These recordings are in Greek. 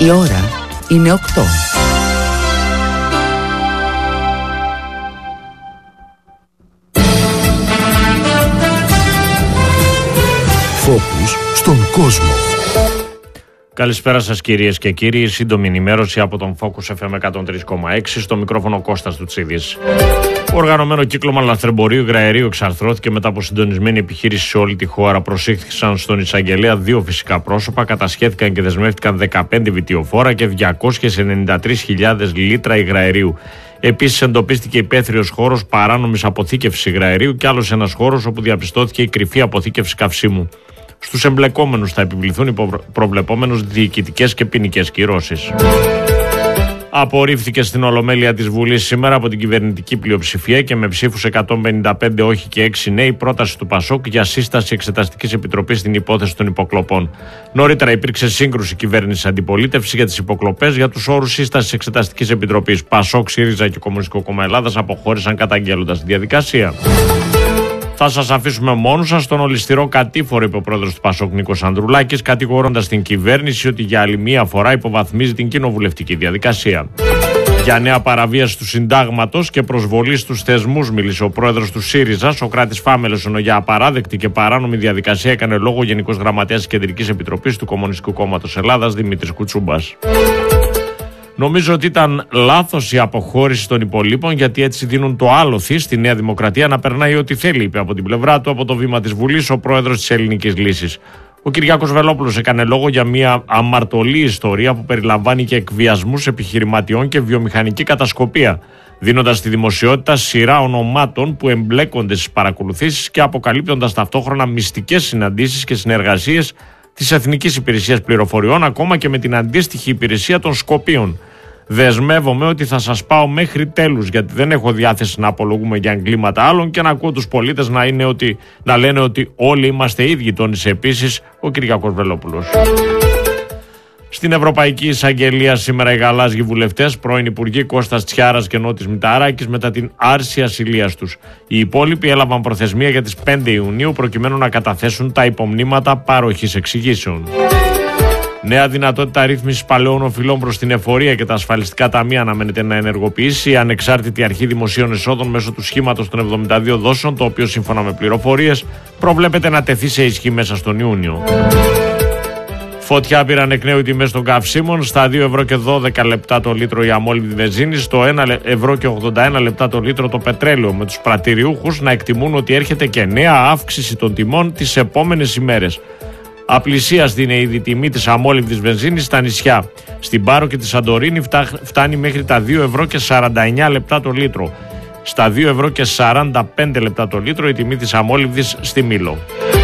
Η ώρα είναι 8. Φόκους στον κόσμο. Καλησπέρα σας κυρίες και κύριοι, σύντομη ενημέρωση από τον Focus FM 103,6, στο μικρόφωνο Κώστας Τουτσίδης. Οργανωμένο κύκλωμα λαθρεμπορίου υγραερίου εξαρθρώθηκε μετά από συντονισμένη επιχείρηση σε όλη τη χώρα. Προσήχθησαν στον εισαγγελέα 2 φυσικά πρόσωπα, κατασχέθηκαν και δεσμεύτηκαν 15 βιτιοφόρα και 293.000 λίτρα υγραερίου. Επίσης εντοπίστηκε υπαίθριος χώρος παράνομης αποθήκευσης υγραερίου και άλλος ένας χώρος όπου διαπιστώθηκε η κρυφή αποθήκευση καυσίμου. Στους εμπλεκόμενους θα επιβληθούν οι προβλεπόμενες διοικητικές και ποινικές κυρώσεις. Απορρίφθηκε στην Ολομέλεια της Βουλής σήμερα από την κυβερνητική πλειοψηφία και με ψήφους 155 όχι και 6 ναι η πρόταση του ΠΑΣΟΚ για σύσταση Εξεταστικής Επιτροπής στην υπόθεση των υποκλοπών. Νωρίτερα υπήρξε σύγκρουση κυβέρνηση-αντιπολίτευση για τις υποκλοπές για τους όρους σύστασης Εξεταστικής Επιτροπής. ΠΑΣΟΚ, ΣΥΡΙΖΑ και Κομμουνιστικό Κόμμα Ελλάδας αποχώρησαν καταγγέλλοντας τη διαδικασία. Θα σας αφήσουμε μόνους σας στον ολισθηρό κατήφορο, είπε ο πρόεδρος του ΠΑΣΟΚ Νίκος Ανδρουλάκης, κατηγορώντας την κυβέρνηση ότι για άλλη μία φορά υποβαθμίζει την κοινοβουλευτική διαδικασία. Για νέα παραβίαση του συντάγματος και προσβολή στους θεσμούς μίλησε ο πρόεδρος του ΣΥΡΙΖΑ, Σωκράτης Φάμελος, ενώ για απαράδεκτη και παράνομη διαδικασία έκανε λόγο ο Γενικός Γραμματέας της Κεντρικής Επιτροπής του Κομμουνιστικού Κόμματος Ελλάδας, Δημήτρης Κουτσούμπας. Νομίζω ότι ήταν λάθος η αποχώρηση των υπολείπων, γιατί έτσι δίνουν το άλοθη στη Νέα Δημοκρατία να περνάει ό,τι θέλει, είπε από την πλευρά του από το βήμα της Βουλής ο πρόεδρος της Ελληνικής Λύσης. Ο Κυριάκος Βελόπουλος έκανε λόγο για μια αμαρτωλή ιστορία που περιλαμβάνει και εκβιασμούς επιχειρηματιών και βιομηχανική κατασκοπία, δίνοντας στη δημοσιότητα σειρά ονομάτων που εμπλέκονται στις παρακολουθήσεις και αποκαλύπτοντας ταυτόχρονα μυστικές συναντήσεις και συνεργασίες της Εθνικής Υπηρεσίας Πληροφοριών, ακόμα και με την αντίστοιχη υπηρεσία των Σκοπίων. Δεσμεύομαι ότι θα σας πάω μέχρι τέλους, γιατί δεν έχω διάθεση να απολογούμε για εγκλήματα άλλων και να ακούω τους πολίτες να λένε ότι όλοι είμαστε ίδιοι, τόνισε επίσης ο Κυριάκος Βελόπουλος. Στην Ευρωπαϊκή Εισαγγελία σήμερα οι γαλάζιοι βουλευτές, πρώην Υπουργοί Κώστας Τσιάρας και Νότης Μηταράκης, μετά την άρση ασυλίας τους. Οι υπόλοιποι έλαβαν προθεσμία για τις 5 Ιουνίου προκειμένου να καταθέσουν τα υπομνήματα παροχής εξηγήσεων. Νέα δυνατότητα ρύθμισης παλαιών οφειλών προς την εφορία και τα ασφαλιστικά ταμεία αναμένεται να ενεργοποιήσει η Ανεξάρτητη Αρχή Δημοσίων Εσόδων μέσω του σχήματος των 72 δόσεων, το οποίο σύμφωνα με πληροφορίες προβλέπεται να τεθεί σε ισχύ μέσα στον Ιούνιο. Φωτιά πήραν εκ νέου οι τιμές των καυσίμων, στα 2 ευρώ και 12 λεπτά το λίτρο η αμόλυβδη βενζίνη, στο 1 ευρώ και 81 λεπτά το λίτρο το πετρέλαιο, με τους πρατηριούχους να εκτιμούν ότι έρχεται και νέα αύξηση των τιμών τις επόμενες ημέρες. Απλησίαστη είναι ήδη η τιμή της αμόλυβδης βενζίνης στα νησιά. Στην Πάρο και τη Σαντορίνη φτάνει μέχρι τα 2 ευρώ και 49 λεπτά το λίτρο. Στα 2 ευρώ και 45 λεπτά το λίτρο η τιμή της αμόλυβδης στη Μήλο.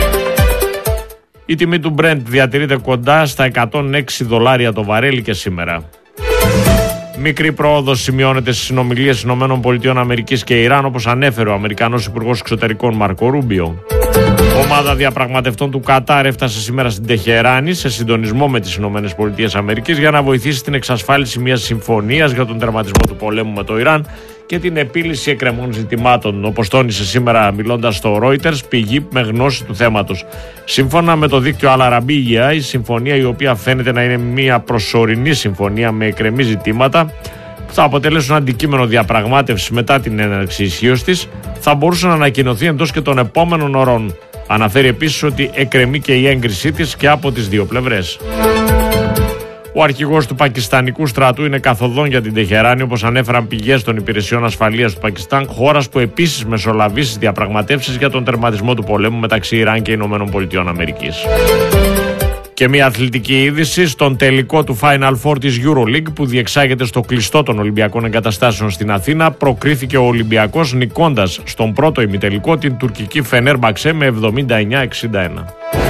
Η τιμή του Brent διατηρείται κοντά στα 106 δολάρια το βαρέλι και σήμερα. Μικρή πρόοδος σημειώνεται στις συνομιλίες ΗΠΑ και Ιράν, όπως ανέφερε ο Αμερικανός Υπουργός Εξωτερικών Μάρκο Ρούμπιο. Ομάδα διαπραγματευτών του Κατάρ έφτασε σήμερα στην Τεχεράνη σε συντονισμό με τις ΗΠΑ για να βοηθήσει την εξασφάλιση μιας συμφωνίας για τον τερματισμό του πολέμου με το Ιράν και την επίλυση εκκρεμών ζητημάτων, όπως τόνισε σήμερα μιλώντας στο Reuters πηγή με γνώση του θέματος. Σύμφωνα με το δίκτυο Al Arabiya, η συμφωνία, η οποία φαίνεται να είναι μια προσωρινή συμφωνία με εκκρεμή ζητήματα που θα αποτελέσουν αντικείμενο διαπραγμάτευση μετά την έναρξη ισχύως της, θα μπορούσε να ανακοινωθεί εντός και των επόμενων ωρών. Αναφέρει επίσης ότι εκκρεμεί και η έγκρισή της και από τις δύο πλευρές. Ο αρχηγός του πακιστανικού στρατού είναι καθοδόν για την Τεχεράνη, όπως ανέφεραν πηγές των υπηρεσιών ασφαλείας του Πακιστάν, χώρας που επίσης μεσολαβεί στις διαπραγματεύσεις για τον τερματισμό του πολέμου μεταξύ Ιράν και ΗΠΑ. Και μια αθλητική είδηση: στον τελικό του Final Four της EuroLeague, που διεξάγεται στο κλειστό των Ολυμπιακών Εγκαταστάσεων στην Αθήνα, προκρίθηκε ο Ολυμπιακός νικώντας στον πρώτο ημιτελικό την τουρκική Φενέρμπαξε με 79-61.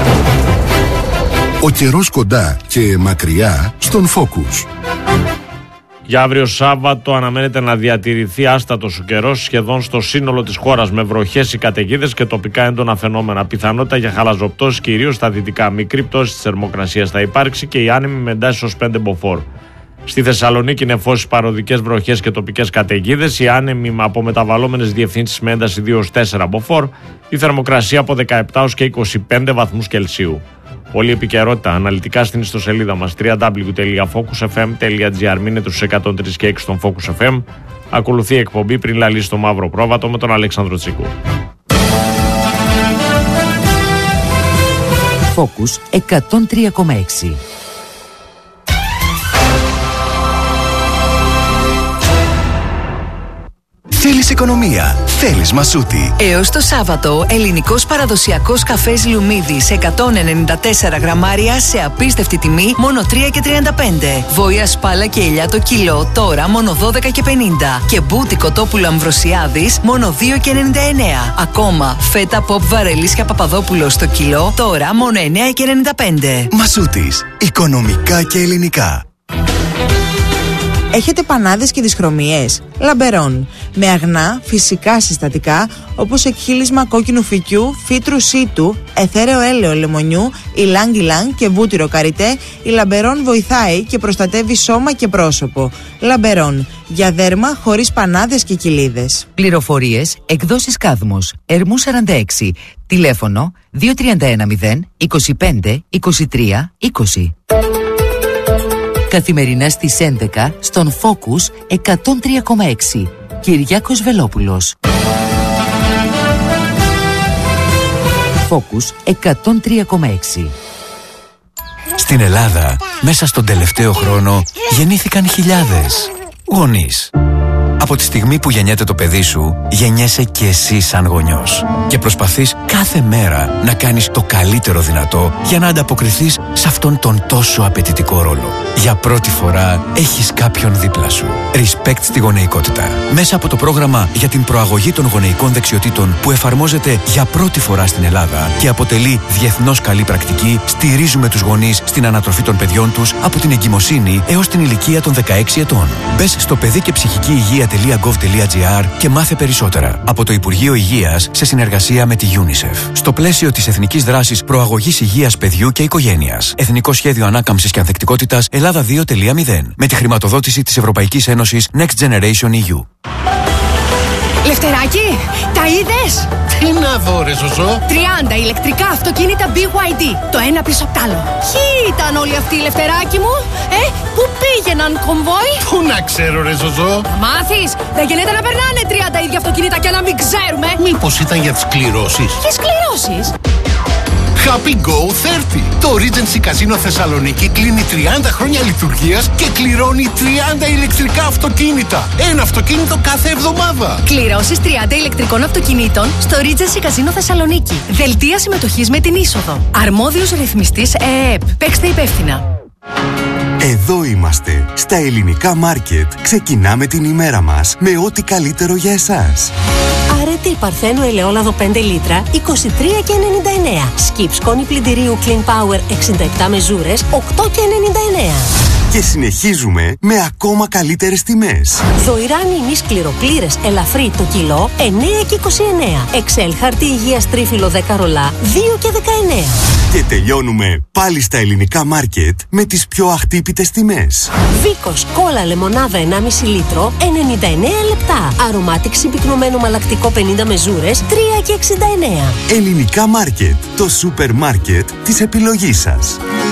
Ο καιρός κοντά και μακριά στον Focus. Για αύριο Σάββατο αναμένεται να διατηρηθεί άστατος ο καιρός σχεδόν στο σύνολο της χώρας, με βροχές ή καταιγίδες και τοπικά έντονα φαινόμενα. Πιθανότητα για χαλαζοπτώσεις κυρίως στα δυτικά. Μικρή πτώση της θερμοκρασίας θα υπάρξει και η άνεμη με εντάσεις ως 5 μποφόρ. Στη Θεσσαλονίκη νεφώσεις, παροδικές βροχές και τοπικές καταιγίδες. Η άνεμη από μεταβαλλόμενες διευθύνσεις με ένταση 2-4 μποφόρ. Η θερμοκρασία από 17 έως και 25 βαθμούς Κελσίου. Όλη η επικαιρότητα αναλυτικά στην ιστοσελίδα μας www.focusfm.gr. Μείνετε στους 103 και 6 των Focus FM. Ακολουθεί η εκπομπή Πριν λαλήσει το μαύρο πρόβατο με τον Αλέξανδρο Τσίκου. Focus 103,6. Θέλεις οικονομία, θέλεις Μασούτη. Έως το Σάββατο, ελληνικός παραδοσιακός καφές Λουμίδης 194 γραμμάρια σε απίστευτη τιμή, μόνο 3,35. Βόηα σπάλα και ελιά το κιλό, τώρα μόνο 12,50. Και μπούτι κοτόπουλο Αμβροσιάδης, μόνο 2,99. Ακόμα, φέτα ποπ Βαρελίσια Παπαδόπουλο στο κιλό, τώρα μόνο 9,95. Μασούτης, οικονομικά και ελληνικά. Έχετε πανάδες και δυσχρωμίες? Λαμπερών. Με αγνά, φυσικά συστατικά, όπως εκχύλισμα κόκκινου φυκιού, φύτρου σίτου, εθέρεο έλαιο λεμονιού, ηλάνγκ και βούτυρο καριτέ, η Λαμπερών βοηθάει και προστατεύει σώμα και πρόσωπο. Λαμπερών. Για δέρμα χωρίς πανάδες και κοιλίδες. Πληροφορίες, εκδόσεις Κάδμος, Ερμού 46. Τηλέφωνο 2310 25 23 20. Καθημερινά στις 11 στον Focus 103,6. Κυριάκος Βελόπουλος. Focus 103,6. Στην Ελλάδα, μέσα στον τελευταίο χρόνο, γεννήθηκαν χιλιάδες γονείς. Από τη στιγμή που γεννιέται το παιδί σου, γεννιέσαι και εσύ σαν γονιός. Και προσπαθείς κάθε μέρα να κάνεις το καλύτερο δυνατό για να ανταποκριθείς σε αυτόν τον τόσο απαιτητικό ρόλο. Για πρώτη φορά έχεις κάποιον δίπλα σου. Respect στη γονεϊκότητα. Μέσα από το πρόγραμμα για την προαγωγή των γονεϊκών δεξιοτήτων που εφαρμόζεται για πρώτη φορά στην Ελλάδα και αποτελεί διεθνώς καλή πρακτική, στηρίζουμε τους γονείς στην ανατροφή των παιδιών τους από την εγκυμοσύνη έως την ηλικία των 16 ετών. Μπες στο παιδί και ψυχική υγεία.gov.gr και μάθε περισσότερα από το Υπουργείο Υγείας σε συνεργασία με τη UNICEF. Στο πλαίσιο της Εθνικής Δράσης Προαγωγής Υγείας Παιδιού και Οικογένειας. Εθνικό Σχέδιο Ανάκαμψης και Ανθεκτικότητας Ελλάδα 2.0. Με τη χρηματοδότηση της Ευρωπαϊκής Ένωσης Next Generation EU. Λευτεράκι, τα είδες? Τι να δω ρε Ζωζό? 30 ηλεκτρικά αυτοκίνητα BYD, το ένα πίσω απ' τ' άλλο. Ποιοι ήταν όλοι αυτοί, Λευτεράκι μου? Πού πήγαιναν, κομβόι? Πού να ξέρω ρε Ζωζό? Θα μάθεις, δεν γίνεται να περνάνε 30 ίδια αυτοκίνητα και να μην ξέρουμε. Μήπως ήταν για τις κληρώσεις? Ποιες κληρώσεις? Happy Go 30! Το Regency Casino Θεσσαλονίκη κλείνει 30 χρόνια λειτουργίας και κληρώνει 30 ηλεκτρικά αυτοκίνητα. Ένα αυτοκίνητο κάθε εβδομάδα. Κληρώσεις 30 ηλεκτρικών αυτοκινήτων στο Regency Casino Θεσσαλονίκη. Δελτία συμμετοχής με την είσοδο. Αρμόδιος ρυθμιστής ΕΕΠ. Παίξτε υπεύθυνα. Εδώ είμαστε. Στα ελληνικά μάρκετ ξεκινάμε την ημέρα μας με ό,τι καλύτερο για εσάς. Αρετή Παρθένου ελαιόλαδο 5 λίτρα 23,99. Σκιπ σκόνη πλυντηρίου Clean Power 67 μεζούρες 8,99. Και συνεχίζουμε με ακόμα καλύτερες τιμές. Δοϊράνι ημί σκληροπλήρες ελαφρύ το κιλό 9,29. Εξέλ χαρτί υγείας τρίφυλλο 10 ρολά 2,19. Και τελειώνουμε πάλι στα ελληνικά μάρκετ με τις πιο αχτύπητες τιμές. Βίκος κόλλα λεμονάδα 1,5 λίτρο 99 λεπτά. Αρωμάτικ συμπυκνωμένο μαλακτικό 50 μεζούρες 3,69. Ελληνικά μάρκετ. Το σούπερ μάρκετ της επιλογής σας.